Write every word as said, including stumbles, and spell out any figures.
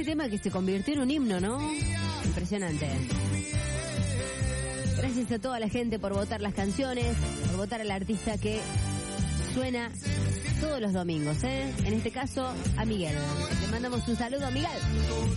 este tema que se convirtió en un himno, ¿no? Impresionante. Gracias a toda la gente por votar las canciones, por votar al artista que suena todos los domingos, ¿eh? En este caso, a Miguel. Le mandamos un saludo a Miguel.